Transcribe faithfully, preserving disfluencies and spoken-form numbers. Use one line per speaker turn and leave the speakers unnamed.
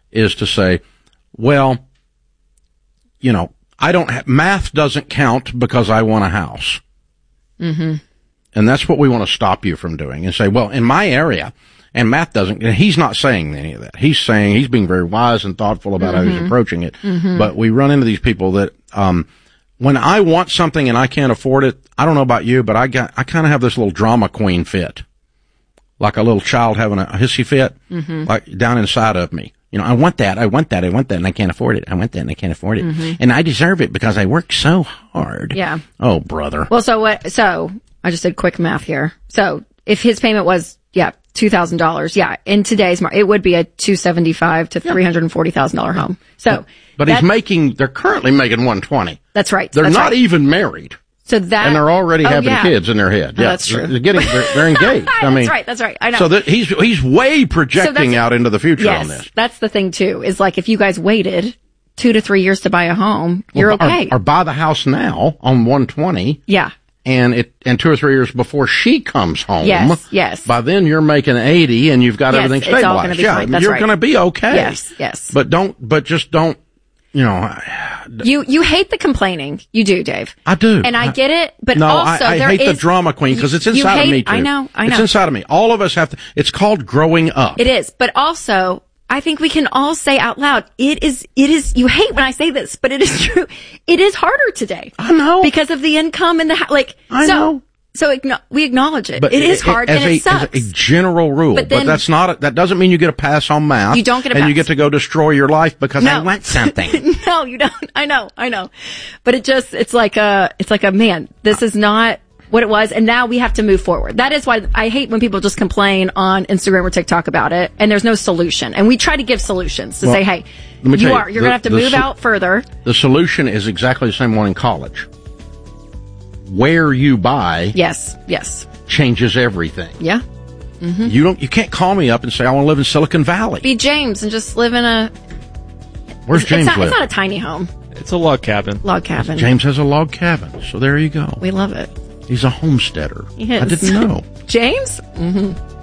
is to say, well, you know, I don't have, math doesn't count because I want a house.
Mm-hmm.
And that's what we want to stop you from doing and say, well, in my area, and math doesn't, and he's not saying any of that. He's saying, he's being very wise and thoughtful about
mm-hmm.
how he's approaching it.
Mm-hmm.
But we run into these people that, um, when I want something and I can't afford it, I don't know about you, but I got, I kind of have this little drama queen fit. Like a little child having a hissy fit,
mm-hmm.
like down inside of me. You know, I want that, I want that, I want that, and I can't afford it. I want that, and I can't afford it.
Mm-hmm.
And I deserve it because I work so hard.
Yeah.
Oh, brother.
Well, so what, so, I just did quick math here. So, if his payment was, yeah, two thousand dollars, yeah, in today's market, it would be a two seventy-five to three hundred forty thousand dollars home. So.
But, but he's making, they're currently making one twenty.
That's right.
They're
that's
not
right.
even married.
So that.
And they're already
oh,
having
yeah.
kids in their head.
Oh,
yeah.
that's true.
They're getting, they're, they're engaged. I
that's
mean.
right, that's right. I know.
So that he's, he's way projecting
so
out into the future
yes,
on this.
That's the thing too, is like if you guys waited two to three years to buy a home, you're
Well,
okay.
Or, or buy the house now on one twenty.
Yeah.
And it, and two or three years before she comes home.
Yes, yes.
By then you're making eighty and you've got
yes,
everything
it's all
stabilized.
gonna be
yeah.
fine. That's
you're
right.
going to be okay.
Yes, yes.
But don't, but just don't, you know.
You, you hate the complaining. You do, Dave.
I do.
And I, I get it, but
no,
also
I, I
there
hate
is,
the drama queen because it's
you
inside
hate,
of me too.
I know, I know.
It's inside of me. All of us have to, it's called growing up.
It is, but also, I think we can all say out loud, it is, it is, you hate when I say this, but it is true. It is harder today.
I know.
Because of the income and the, like,
I
so,
know.
So igno- we acknowledge it.
But
it is hard
as
and
a,
it sucks.
As a general rule,
but,
but
then,
that's not. A, that doesn't mean you get a pass on math.
You don't get a
and
pass.
you get to go destroy your life because
no.
I want something.
No, you don't. I know, I know. But it just, it's like a, it's like a man. This is not what it was, and now we have to move forward. That is why I hate when people just complain on Instagram or TikTok about it, and there's no solution. And we try to give solutions to
well,
say, hey,
you,
you
you
are, you're
the,
going to have to move so- out further.
The solution is exactly the same one in college. Where you buy,
yes, yes,
changes everything.
Yeah. Mm-hmm.
You don't. You can't call me up and say I want to live in Silicon Valley.
Be James and just live in a.
Where's
it's,
James
it's not,
live?
It's not a tiny home.
It's a log cabin.
Log cabin.
James has a log cabin, so there you go.
We love it.
He's a homesteader.
He is.
I didn't know.
James? Mm-hmm.